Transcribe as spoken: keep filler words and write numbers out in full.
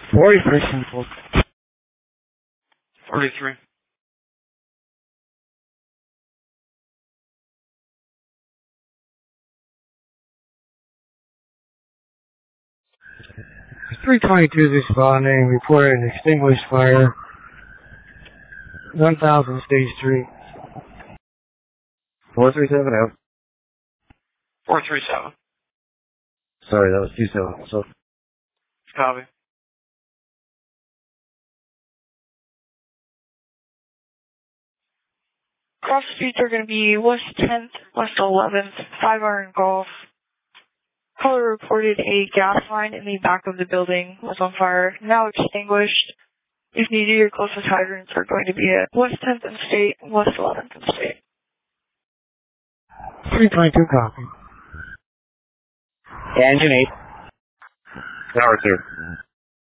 forty-three simple. forty-three. three twenty-two is responding, reported an extinguished fire. one thousand, stage three. four three seven out. four three seven. Sorry, that was two seven. So. Copy. Cross streets are going to be West tenth, West eleventh, five iron golf. Caller reported a gas line in the back of the building was on fire, now extinguished. If needed, your closest hydrants are going to be at West tenth and State, West eleventh and State. three twenty-two copy. Engine eight. Tower two.